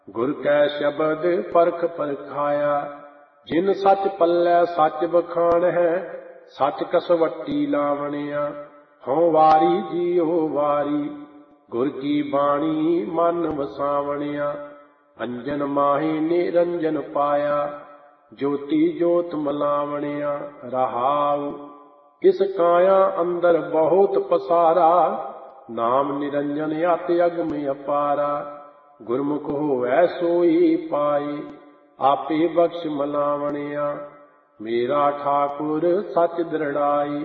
ਗੁਰ ਕੈ ਸ਼ਬਦ ਪਰਖ ਪਰਖਾਇਆ। ਜਿਨ ਸੱਚ ਪੱਲੇ ਸੱਚ ਬਖਾਣ ਹੈ, ਸੱਚ ਕਸਵੱਟੀ ਲਾਵਣਿਆ। ਹਉ ਵਾਰੀ ਜੀਉ ਵਾਰੀ, ਗੁਰ ਕੀ ਬਾਣੀ ਮਨ ਵਸਾਵਣਿਆ। ਅੰਜਨ ਮਾਹੀ ਨਿਰੰਜਨ ਪਾਇਆ, ਜੋਤੀ ਜੋਤ ਮਲਾਵਣਿਆ। ਰਹਾਉ ਇਸ ਕਾਇਆ ਅੰਦਰ ਬਹੁਤ ਪਸਾਰਾ, ਨਾਮ ਨਿਰੰਜਨ ਅਤਿ ਅਗਮ ਅਪਾਰਾ। ਗੁਰਮੁਖ ਹੋਵੈ ਸੋਈ ਪਾਏ, ਆਪੇ ਬਖਸ਼ ਮਲਾਵਣਿਆ। ਮੇਰਾ ਠਾਕੁਰ ਸੱਚ ਦ੍ਰਿੜਾਈ,